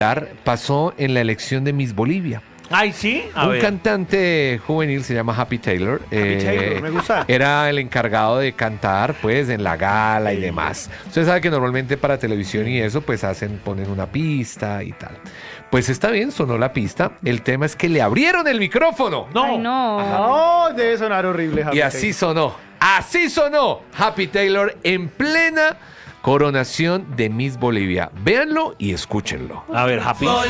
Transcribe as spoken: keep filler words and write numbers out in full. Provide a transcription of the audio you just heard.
pasó en la elección de Miss Bolivia. Ay, sí. A Un ver. cantante juvenil se llama Happy Taylor. Happy Taylor, me gusta. Era el encargado de cantar, pues, en la gala y demás. Usted sabe que normalmente para televisión y eso, pues, hacen, ponen una pista y tal. Pues está bien, sonó la pista. El tema es que le abrieron el micrófono. No. Ay, no. No, debe sonar horrible, Happy Y así Taylor. sonó. Así sonó Happy Taylor en plena coronación de Miss Bolivia. Véanlo y escúchenlo. A ver, Happy.